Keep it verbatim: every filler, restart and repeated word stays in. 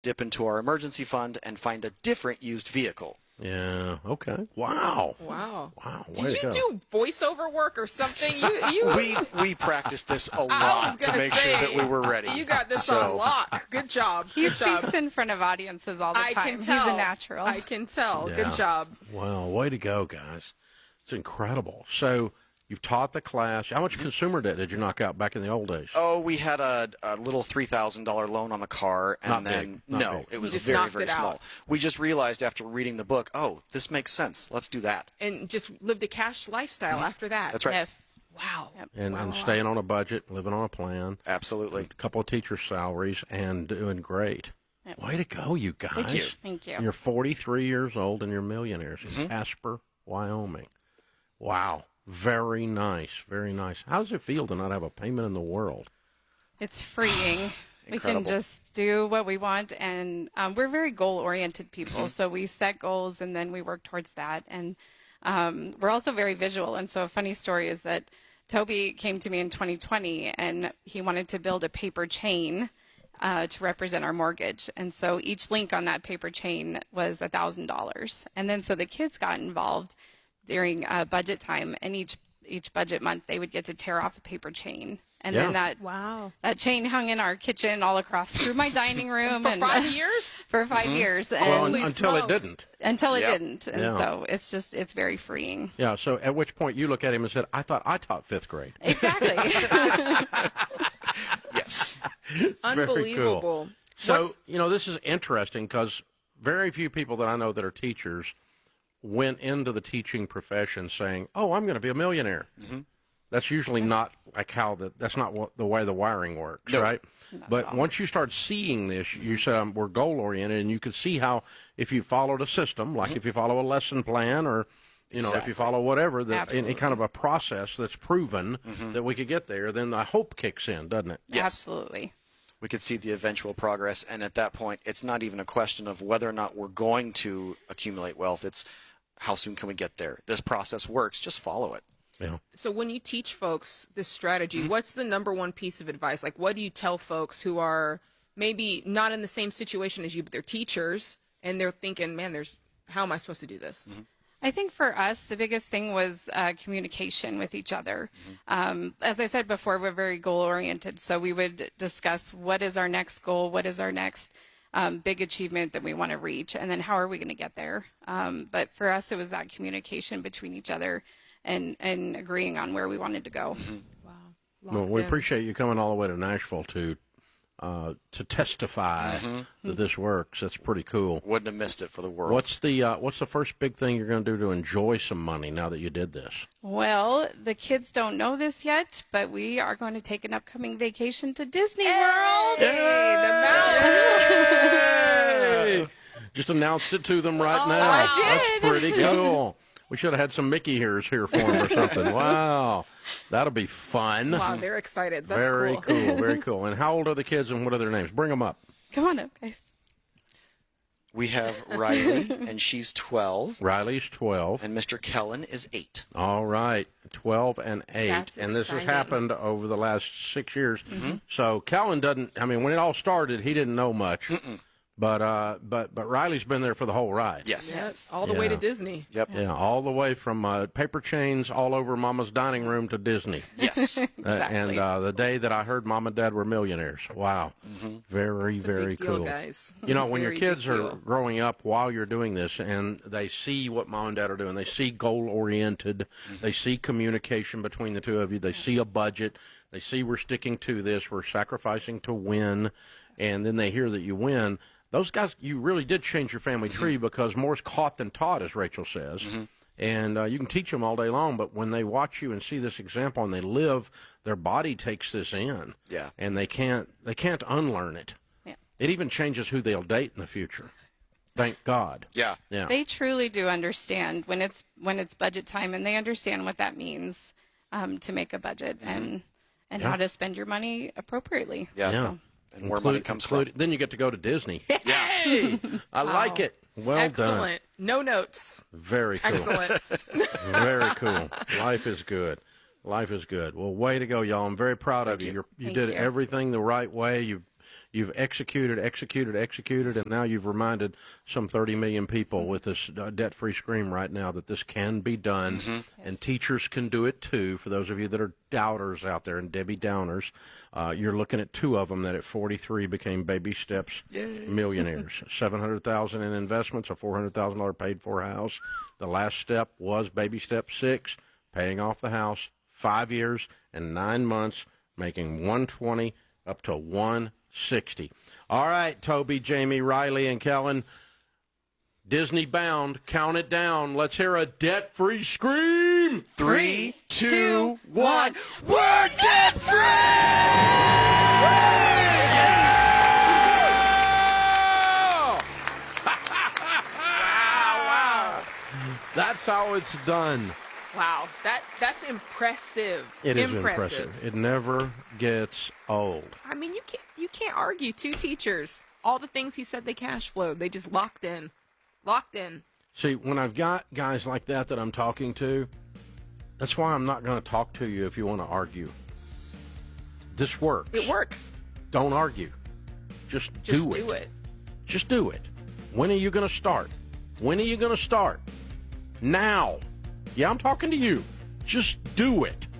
dip into our emergency fund, and find a different used vehicle. Yeah. Okay. Wow. Wow. Wow. Do Way you to go. do voiceover work or something? You, you. We we practiced this a I was lot to gonna make say, sure that we were ready. You got this so, on lock. Good job. He Good job. speaks in front of audiences all the I time. can tell. He's a natural. I can tell. Yeah. Good job. Wow. Way to go, guys. It's incredible. So you've taught the class. How much consumer debt did you knock out back in the old days? Oh, we had a, a little three thousand dollar loan on the car, and Not then big. Not no, big. it was just very knocked very it small. out. We just realized after reading the book, oh, this makes sense. Let's do that. And just lived a cash lifestyle after that. That's right. Yes. Wow. And, wow. and staying on a budget, living on a plan, Absolutely. a couple of teacher salaries, and doing great. Yep. Way to go, you guys. Thank you. Thank you. And you're forty-three years old and you're millionaires in Casper, Wyoming. Wow. Very nice. Very nice. How does it feel to not have a payment in the world? It's freeing. We can Incredible. just do what we want, and um, we're very goal-oriented people. So we set goals, and then we work towards that. And um, we're also very visual. And so a funny story is that Toby came to me in twenty twenty, and he wanted to build a paper chain uh, to represent our mortgage. And so each link on that paper chain was one thousand dollars. And then so the kids got involved during uh, budget time, and each each budget month they would get to tear off a paper chain. And Yeah. then that Wow. that chain hung in our kitchen all across through my dining room For and five years? for five years and Well, Holy until it smokes. didn't. until it Yep. didn't. And Yeah. so it's just it's very freeing. Yeah, so at which point you look at him and said, I thought I taught fifth grade. Exactly. Yes. Very cool. Unbelievable. So, What's- you know, this is interesting because very few people that I know that are teachers went into the teaching profession saying, oh, I'm going to be a millionaire. That's usually not like how the, that's not what, the way the wiring works, No. right? But once you start seeing this, you said um, we're goal-oriented, and you could see how if you followed a system, like if you follow a lesson plan or, you know, if Exactly. you follow whatever, that any Absolutely. kind of a process that's proven that we could get there, then the hope kicks in, doesn't it? Yes. Absolutely. We could see the eventual progress, and at that point, it's not even a question of whether or not we're going to accumulate wealth. It's how soon can we get there? This process works. Just follow it. Yeah. So when you teach folks this strategy, Mm-hmm. what's the number one piece of advice? Like, what do you tell folks who are maybe not in the same situation as you, but they're teachers, and they're thinking, man, there's how am I supposed to do this? Mm-hmm. I think for us, the biggest thing was uh, communication with each other. Um, as I said before, we're very goal oriented. So we would discuss what is our next goal, what is our next um, big achievement that we want to reach, and then how are we going to get there. Um, but for us, it was that communication between each other and, and agreeing on where we wanted to go. Wow. Well, Locked we in. appreciate you coming all the way to Nashville to uh, to testify that this works. That's pretty cool. Wouldn't have missed it for the world. What's the uh, what's the first big thing you're going to do to enjoy some money now that you did this? Well, the kids don't know this yet, but we are going to take an upcoming vacation to Disney World. Hey! Just announced it to them right Oh, now. I did. That's pretty cool. We should have had some Mickey ears here for them or something. Wow, that'll be fun. Wow, they're excited. That's Very cool. cool. Very cool. And how old are the kids and what are their names? Bring them up. Come on up, guys. We have Riley, and she's twelve, Riley's twelve. and Mister Kellen is eight. All right, twelve and eight, That's and this has exciting. happened over the last six years. So Kellen doesn't. I mean, when it all started, he didn't know much, but uh, but but Riley's been there for the whole ride. Yes. Yes, all the way to Yeah. Disney. Yep. Yeah, all the way from uh, paper chains all over Mama's dining room to Disney. Yes. Uh, and uh, the day that I heard Mom and Dad were millionaires. Wow, very It's a very big deal, cool. guys. You know, when your Very kids big are deal. growing up while you're doing this and they see what mom and dad are doing, they see goal oriented, they see communication between the two of you, they see a budget, they see we're sticking to this, we're sacrificing to win, and then they hear that you win. Those guys, you really did change your family tree because more's caught than taught, as Rachel says. And uh, you can teach them all day long, but when they watch you and see this example and they live, their body takes this in. Yeah. And they can't they can't unlearn it. Yeah. It even changes who they'll date in the future. Thank God. Yeah. Yeah. They truly do understand when it's when it's budget time, and they understand what that means um, to make a budget and and Yeah. how to spend your money appropriately. Yeah. Yeah. So, And where Include- money comes from. include- Then you get to go to Disney. Yeah. Hey, I like it. Well done. Excellent. No notes. Very cool. Excellent. Very cool. Life is good. Life is good. Well, way to go, y'all. I'm very proud of you. You're, you Thank did you. everything the right way. You You've executed, executed, executed, and now you've reminded some thirty million people with this uh, debt-free scream right now that this can be done, Mm-hmm. and teachers can do it too. For those of you that are doubters out there and Debbie Downers, uh, you're looking at two of them that at forty-three became baby steps millionaires. seven hundred thousand dollars in investments, a four hundred thousand dollars paid-for house. The last step was baby step six, paying off the house, five years and nine months, making one twenty up to one sixty. All right, Toby, Jamie, Riley, and Kellen, Disney bound, count it down. Let's hear a debt-free scream. Three, two, two, one. one. We're debt That's how it's done. Wow, that that's impressive. It is impressive. It never gets old. I mean, you can't you can't argue. Two teachers, all the things he said they cash flowed, they just locked in, locked in. See, when I've got guys like that that I'm talking to, that's why I'm not going to talk to you if you want to argue. This works. It works. Don't argue. Just, Just do, do it. it. Just do it. When are you going to start? When are you going to start? Now. Yeah, I'm talking to you. Just do it.